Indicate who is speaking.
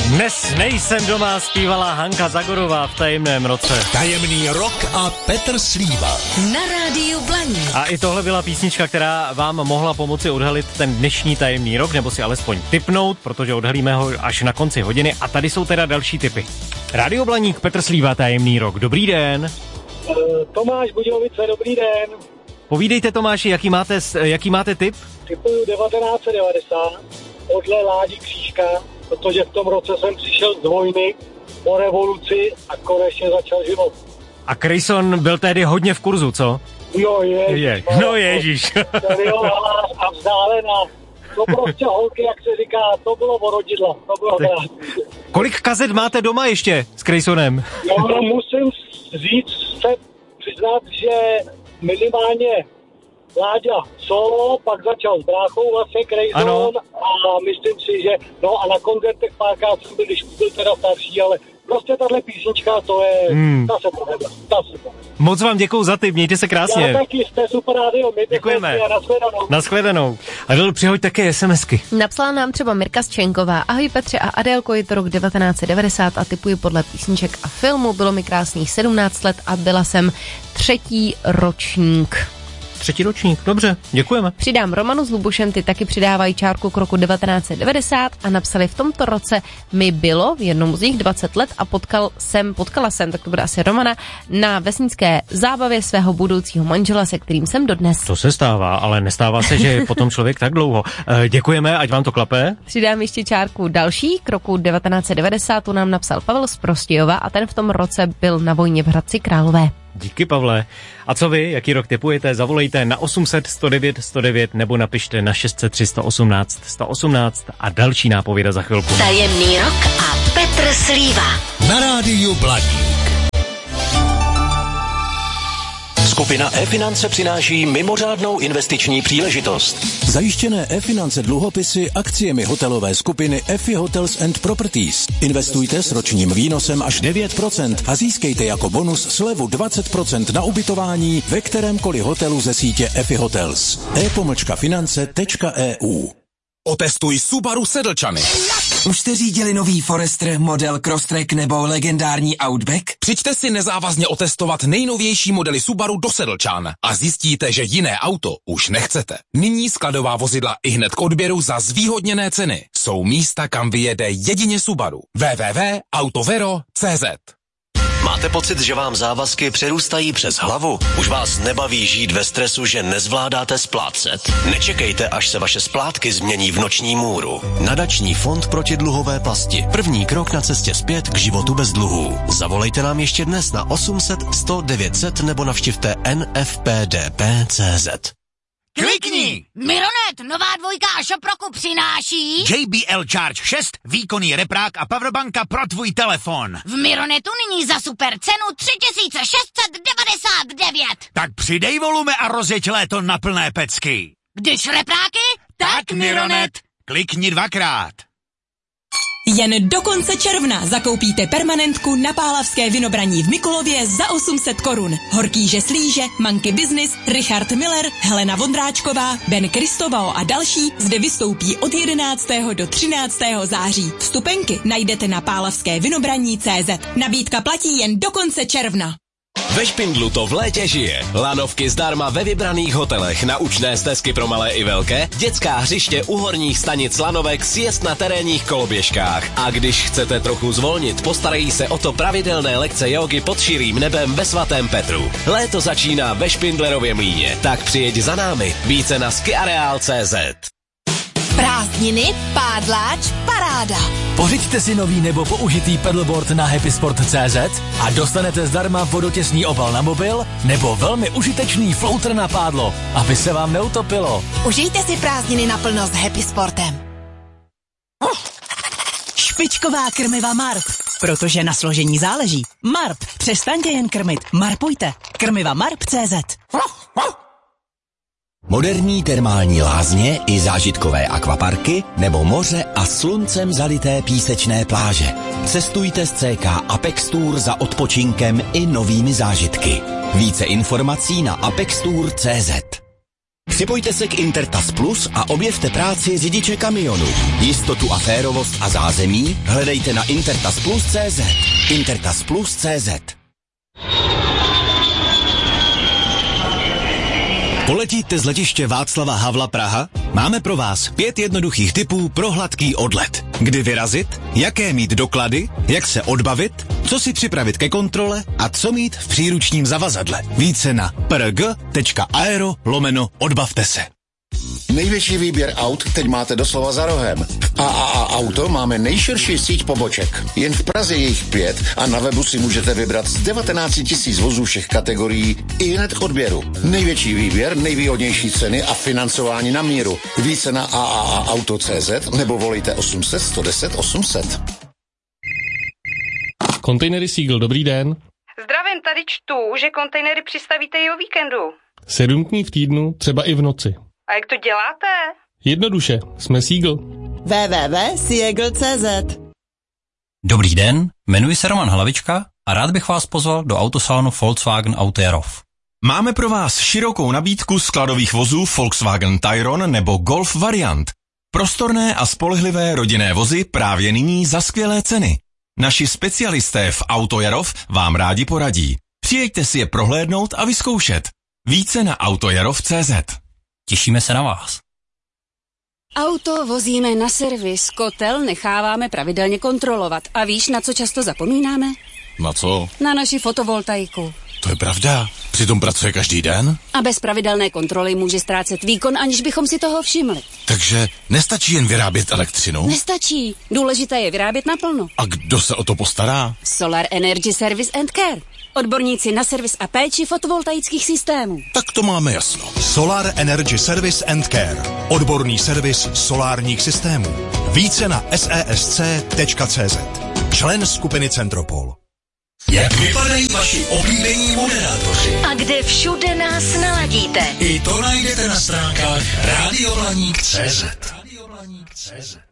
Speaker 1: Dnes nejsem doma, zpívala Hanka Zagorová v Tajemném roce.
Speaker 2: Tajemný rok a Petr Slíva.
Speaker 3: Na rádiu Blaník.
Speaker 1: A i tohle byla písnička, která vám mohla pomoci odhalit ten dnešní tajemný rok, nebo si alespoň tipnout, protože odhalíme ho až na konci hodiny. A tady jsou teda další tipy. Rádio Blaník, Petr Slíva, Tajemný rok. Dobrý den.
Speaker 4: Tomáš Budějovice, dobrý den.
Speaker 1: Povídejte, Tomáši, jaký máte tip?
Speaker 4: Typuju 1990 podle Ládi Křížka, protože v tom roce jsem přišel z vojny po revoluci a konečně začal život.
Speaker 1: A Krejson byl tehdy hodně v kurzu, co?
Speaker 4: Jo, ježiš.
Speaker 1: No ježiš.
Speaker 4: A vzdálená. To prostě holky, jak se říká, to bylo vorodidla. To bylo
Speaker 1: Kolik kazet máte doma ještě s Krejsonem?
Speaker 4: No, musím se přiznat, že minimálně Láďa solo, pak začal s bráchou vlastně Krejson a myslím si, že no a na koncertech párkrát jsem byl, když byl teda starší, ale prostě tahle písnička, to je, ta se povedla.
Speaker 1: Moc vám děkuju za tip, mějte se krásně.
Speaker 4: Já taky, jste super rádio, mějte
Speaker 1: děkujeme.
Speaker 4: Se nashledanou.
Speaker 1: Nashledanou. Adel, přihoď také SMSky.
Speaker 3: Napsala nám třeba Mirka Zčenková. Ahoj Petře a Adélko, je to rok 1990 a tipuji podle písniček a filmu. Bylo mi krásných 17 let a byla jsem třetí ročník.
Speaker 1: Třetí ročník, dobře, děkujeme.
Speaker 3: Přidám Romanu s Lubušem, ty taky přidávají čárku k roku 1990 a napsali: v tomto roce mi bylo v jednom z nich 20 let a potkala jsem, tak to bude asi Romana, na vesnické zábavě svého budoucího manžela, se kterým jsem dodnes.
Speaker 1: To se stává, ale nestává se, že je potom člověk tak dlouho. Děkujeme, ať vám to klape.
Speaker 3: Přidám ještě čárku další, k roku 1990 tu nám napsal Pavel z Prostějova a ten v tom roce byl na vojně v Hradci Králové.
Speaker 1: Díky, Pavle. A co vy, jaký rok tipujete, zavolejte na 800 109 109 nebo napište na 600 318 118 a další nápověda za chvilku.
Speaker 3: Tajemný rok a Petr Slíva.
Speaker 2: Na rádiu Blaník.
Speaker 5: Skupina E-finance přináší mimořádnou investiční příležitost.
Speaker 6: Zajištěné E-finance dluhopisy akciemi hotelové skupiny EFI Hotels and Properties. Investujte s ročním výnosem až 9% a získejte jako bonus slevu 20% na ubytování ve kterémkoliv hotelu ze sítě EFI Hotels. e-finance.eu.
Speaker 2: Otestuj Subaru Sedlčany.
Speaker 7: Už jste řídili nový Forester, model Crosstrek nebo legendární Outback?
Speaker 2: Přijďte si nezávazně otestovat nejnovější modely Subaru do Sedlčan a zjistíte, že jiné auto už nechcete. Nyní skladová vozidla ihned k odběru za zvýhodněné ceny. Jsou místa, kam vyjede jedině Subaru. www.autovero.cz.
Speaker 5: Máte pocit, že vám závazky přerůstají přes hlavu? Už vás nebaví žít ve stresu, že nezvládáte splácet? Nečekejte, až se vaše splátky změní v noční můru. Nadační fond proti dluhové pasti. První krok na cestě zpět k životu bez dluhů. Zavolejte nám ještě dnes na 800 100 900 nebo navštivte nfpdp.cz.
Speaker 8: Klikni! Mironet, nová dvojka a Šoproku přináší
Speaker 9: JBL Charge 6, výkonný reprák a powerbanka pro tvůj telefon.
Speaker 8: v Mironetu nyní za super cenu 3699.
Speaker 9: Tak přidej volume a rozjeď léto na plné pecky.
Speaker 8: Když repráky, tak Mironet.
Speaker 9: Klikni dvakrát.
Speaker 10: Jen do konce června zakoupíte permanentku na Pálavské Vinobraní v Mikulově za 800 korun. Horkýže Slíže, Monkey Business, Richard Miller, Helena Vondráčková, Ben Kristovao a další zde vystoupí od 11. do 13. září. Vstupenky najdete na pálavskévinobraní.cz. Nabídka platí jen do konce června.
Speaker 5: Ve Špindlu to v létě žije. Lanovky zdarma ve vybraných hotelech, naučné stezky pro malé i velké, dětská hřiště u horních stanic lanovek, sjezd na terénních koloběžkách. A když chcete trochu zvolnit, postarají se o to pravidelné lekce jógy pod širým nebem ve Svatém Petru. Léto začíná ve Špindlerově mlýně, tak přijeď za námi. Více na skiareal.cz.
Speaker 10: Prázdniny, pádláč, paráda.
Speaker 11: Pořiďte si nový nebo použitý pedalboard na happysport.cz a dostanete zdarma vodotěsný obal na mobil nebo velmi užitečný floater na pádlo, aby se vám neutopilo.
Speaker 10: Užijte si prázdniny naplno s Happy Sportem. Špičková krmiva Marp, protože na složení záleží. Marp, přestaňte jen krmit, marpujte. Krmiva Marp.cz.
Speaker 6: Moderní termální lázně i zážitkové akvaparky nebo moře a sluncem zalité písečné pláže. Cestujte s CK Apex Tour za odpočinkem i novými zážitky. Více informací na apextour.cz.
Speaker 12: Připojte se k Intertas Plus a objevte práci řidiče kamionu. Jistotu a férovost a zázemí hledejte na intertasplus.cz. intertasplus.cz. Poletíte z letiště Václava Havla Praha? Máme pro vás 5 jednoduchých tipů pro hladký odlet. Kdy vyrazit, jaké mít doklady, jak se odbavit, co si připravit ke kontrole a co mít v příručním zavazadle. Více na prg.aero/odbavte se.
Speaker 13: Největší výběr aut teď máte doslova za rohem. V AAA Auto máme nejširší síť poboček. Jen v Praze je jich 5 a na webu si můžete vybrat z 19 000 vozů všech kategorií i hned k odběru. Největší výběr, nejvýhodnější ceny a financování na míru. Více na AAAauto.cz nebo volejte 800 110 800.
Speaker 14: Kontejnery Seagull, dobrý den.
Speaker 15: Zdravím, tady čtu, že kontejnery přistavíte i o víkendu.
Speaker 14: 7 dní v týdnu, třeba i v noci.
Speaker 15: A jak to děláte?
Speaker 14: Jednoduše, jsme Seagull.
Speaker 16: www.seagull.cz.
Speaker 17: Dobrý den, jmenuji se Roman Hlavička a rád bych vás pozval do autosalonu Volkswagen Auto Jarov.
Speaker 18: Máme pro vás širokou nabídku skladových vozů Volkswagen Tayron nebo Golf variant. Prostorné a spolehlivé rodinné vozy právě nyní za skvělé ceny. Naši specialisté v Auto Jarov vám rádi poradí. Přijeďte si je prohlédnout a vyzkoušet. Více na autojarov.cz.
Speaker 17: Těšíme se na vás.
Speaker 19: Auto vozíme na servis, kotel necháváme pravidelně kontrolovat. A víš, na co často zapomínáme?
Speaker 18: Na co?
Speaker 19: Na naši fotovoltaiku.
Speaker 18: To je pravda. Přitom pracuje každý den?
Speaker 19: A bez pravidelné kontroly může ztrácet výkon, aniž bychom si toho všimli.
Speaker 18: Takže nestačí jen vyrábět elektřinu?
Speaker 19: Nestačí. Důležité je vyrábět naplno.
Speaker 18: A kdo se o to postará?
Speaker 19: Solar Energy Service and Care. Odborníci na servis a péči fotovoltaických systémů.
Speaker 18: Tak to máme jasno.
Speaker 20: Solar Energy Service and Care. Odborný servis solárních systémů. Více na sesc.cz. Člen skupiny Centropol.
Speaker 21: Jak vypadají vaši oblíbení moderátoři?
Speaker 22: A kde všude nás naladíte?
Speaker 21: I to najdete na stránkách radioblaník.cz.